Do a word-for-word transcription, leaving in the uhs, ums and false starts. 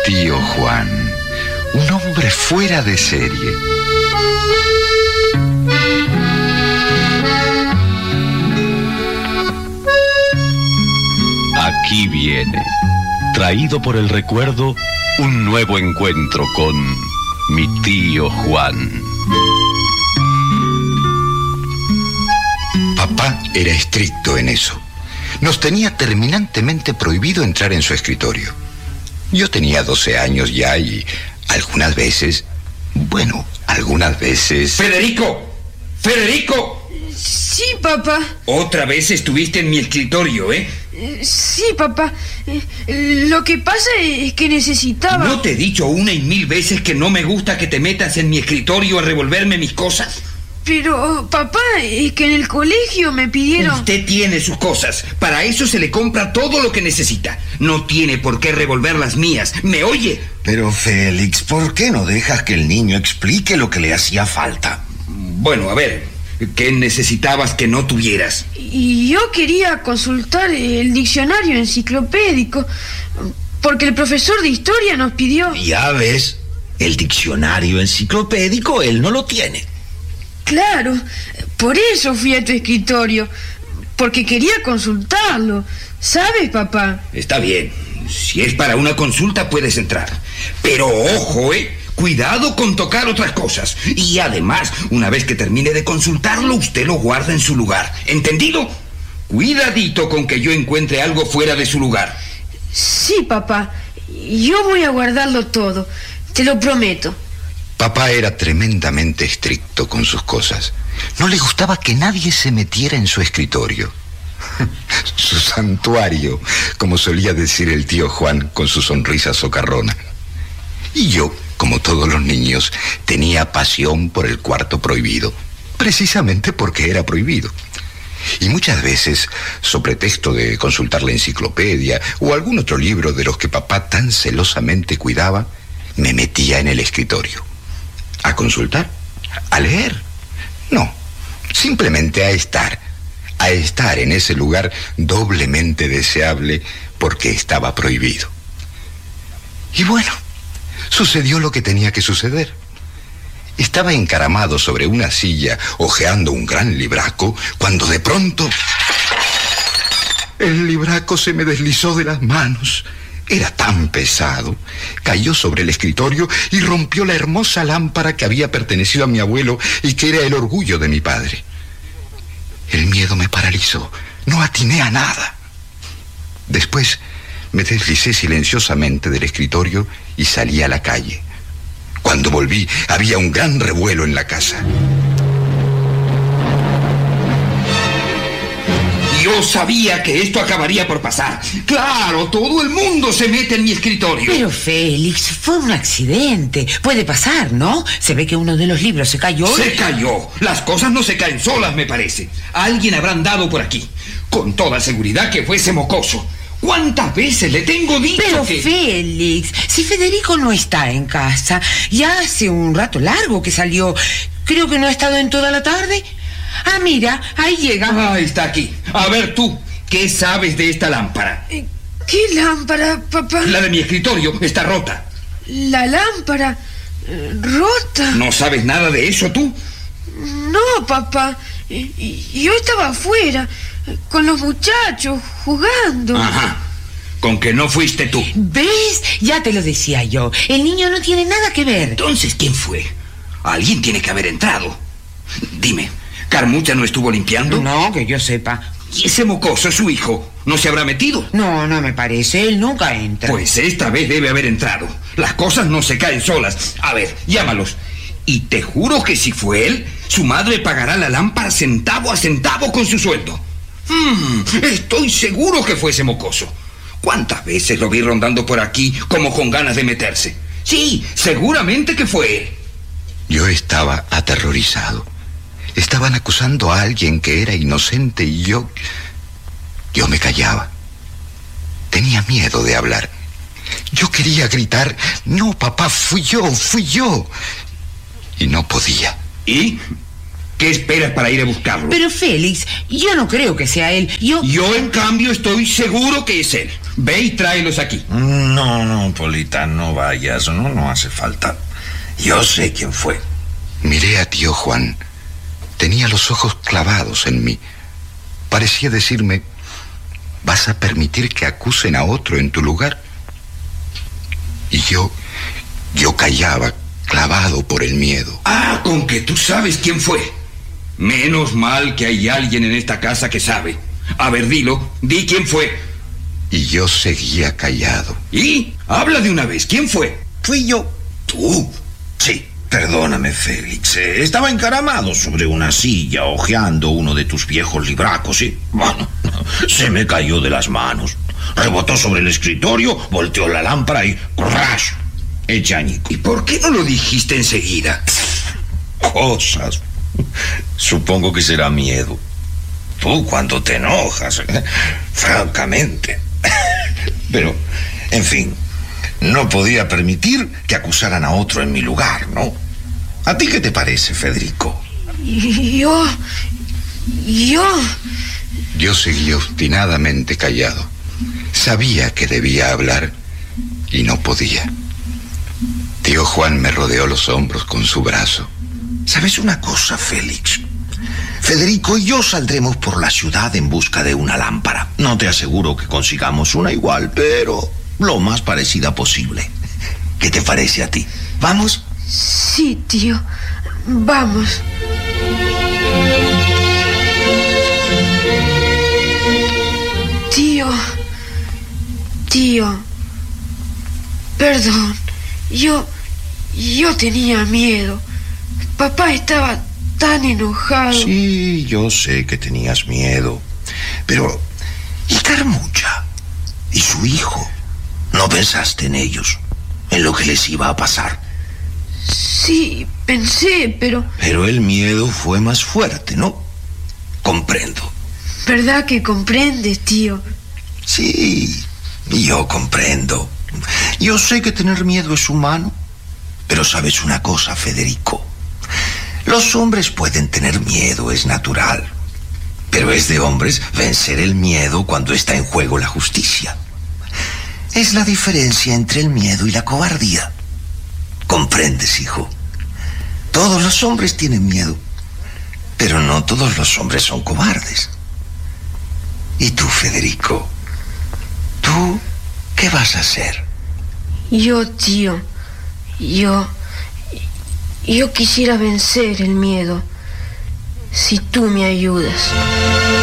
tío Juan, un hombre fuera de serie. Aquí viene, traído por el recuerdo, un nuevo encuentro con mi tío Juan. Papá era estricto en eso. Nos tenía terminantemente prohibido entrar en su escritorio. Yo tenía doce años ya y algunas veces, bueno, algunas veces... ¡Federico! ¡Federico! Sí, papá. Otra vez estuviste en mi escritorio, ¿eh? Sí, papá. Lo que pasa es que necesitaba... ¿No te he dicho una y mil veces que no me gusta que te metas en mi escritorio a revolverme mis cosas? Pero, papá, es que en el colegio me pidieron... Usted tiene sus cosas. Para eso se le compra todo lo que necesita. No tiene por qué revolver las mías. ¿Me oye? Pero, Félix, ¿por qué no dejas que el niño explique lo que le hacía falta? Bueno, a ver, ¿qué necesitabas que no tuvieras? Y yo quería consultar el diccionario enciclopédico, porque el profesor de historia nos pidió... Ya ves, el diccionario enciclopédico él no lo tiene. Claro, por eso fui a tu escritorio, porque quería consultarlo. ¿Sabes, papá? Está bien, si es para una consulta puedes entrar. Pero ojo, ¿eh? Cuidado con tocar otras cosas. Y además, una vez que termine de consultarlo, usted lo guarda en su lugar. ¿Entendido? Cuidadito con que yo encuentre algo fuera de su lugar. Sí, papá. Yo voy a guardarlo todo. Te lo prometo. Papá era tremendamente estricto con sus cosas. No le gustaba que nadie se metiera en su escritorio. Su santuario, como solía decir el tío Juan con su sonrisa socarrona. Y yo, como todos los niños, tenía pasión por el cuarto prohibido, precisamente porque era prohibido. Y muchas veces, so pretexto de consultar la enciclopedia o algún otro libro de los que papá tan celosamente cuidaba, me metía en el escritorio. ¿A consultar? ¿A leer? No, simplemente a estar. A estar en ese lugar doblemente deseable porque estaba prohibido. Y bueno, sucedió lo que tenía que suceder. Estaba encaramado sobre una silla, hojeando un gran libraco, cuando de pronto... el libraco se me deslizó de las manos. Era tan pesado, cayó sobre el escritorio y rompió la hermosa lámpara que había pertenecido a mi abuelo y que era el orgullo de mi padre. El miedo me paralizó, no atiné a nada. Después me deslicé silenciosamente del escritorio y salí a la calle. Cuando volví, había un gran revuelo en la casa. Yo sabía que esto acabaría por pasar. Claro, todo el mundo se mete en mi escritorio. Pero, Félix, fue un accidente. Puede pasar, ¿no? Se ve que uno de los libros se cayó. Se cayó. Las cosas no se caen solas, me parece. Alguien habrá andado por aquí. Con toda seguridad que fue ese mocoso. ¿Cuántas veces le tengo dicho Pero, que... Félix, si Federico no está en casa, ya hace un rato largo que salió. Creo que no ha estado en toda la tarde. Ah, mira, ahí llega. Ah, está aquí. A ver tú, ¿qué sabes de esta lámpara? ¿Qué lámpara, papá? La de mi escritorio está rota. ¿La lámpara eh, rota? ¿No sabes nada de eso tú? No, papá. Yo estaba afuera, con los muchachos, jugando. Ajá. Con que no fuiste tú. ¿Ves? Ya te lo decía yo. El niño no tiene nada que ver. Entonces, ¿quién fue? Alguien tiene que haber entrado. Dime, ¿Carmucha no estuvo limpiando? No, que yo sepa. ¿Y ese mocoso, su hijo, no se habrá metido? No, no me parece. Él nunca entra. Pues esta vez debe haber entrado. Las cosas no se caen solas. A ver, llámalos. Y te juro que si fue él, su madre pagará la lámpara centavo a centavo con su sueldo. Hmm, estoy seguro que fue ese mocoso. ¿Cuántas veces lo vi rondando por aquí como con ganas de meterse? Sí, seguramente que fue él. Yo estaba aterrorizado. Estaban acusando a alguien que era inocente y yo... Yo me callaba. Tenía miedo de hablar. Yo quería gritar, no, papá, fui yo, fui yo. Y no podía. ¿Y qué esperas para ir a buscarlo? Pero, Félix, yo no creo que sea él. Yo... Yo, en cambio, estoy seguro que es él. Ve y tráelos aquí. No, no, Polita, no vayas. No, no hace falta. Yo sé quién fue. Miré a tío Juan. Tenía los ojos clavados en mí. Parecía decirme: ¿vas a permitir que acusen a otro en tu lugar? Y yo, yo callaba, clavado por el miedo. Ah, con que tú sabes quién fue. Menos mal que hay alguien en esta casa que sabe. A ver, dilo, di quién fue. Y yo seguía callado. ¿Y? Habla de una vez, ¿quién fue? Fui yo. ¿Tú? Sí. Perdóname, Félix. Eh, estaba encaramado sobre una silla, hojeando uno de tus viejos libracos y, bueno, se me cayó de las manos. Rebotó sobre el escritorio, volteó la lámpara y ¡crash! Echa añico. ¿Y por qué no lo dijiste enseguida? Cosas. Supongo que será miedo. Tú cuando te enojas, ¿eh? Francamente. Pero, en fin, no podía permitir que acusaran a otro en mi lugar, ¿no? ¿A ti qué te parece, Federico? Yo... Yo... Yo seguí obstinadamente callado. Sabía que debía hablar y no podía. Tío Juan me rodeó los hombros con su brazo. ¿Sabes una cosa, Félix? Federico y yo saldremos por la ciudad en busca de una lámpara. No te aseguro que consigamos una igual, pero lo más parecida posible. ¿Qué te parece a ti? ¿Vamos? Sí, tío. Vamos. Tío. Tío. Perdón. Yo... Yo tenía miedo. Papá estaba tan enojado. Sí, yo sé que tenías miedo. Pero... ¿y Carmucha? ¿Y su hijo? ¿No pensaste en ellos? ¿En lo que les iba a pasar? Sí, pensé, pero... Pero el miedo fue más fuerte, ¿no? Comprendo. ¿Verdad que comprendes, tío? Sí, yo comprendo. Yo sé que tener miedo es humano. Pero sabes una cosa, Federico. Los hombres pueden tener miedo, es natural. Pero es de hombres vencer el miedo cuando está en juego la justicia. Es la diferencia entre el miedo y la cobardía. ¿Comprendes, hijo? Todos los hombres tienen miedo, pero no todos los hombres son cobardes. ¿Y tú, Federico? ¿Tú qué vas a hacer? Yo, tío, yo... Yo quisiera vencer el miedo, si tú me ayudas.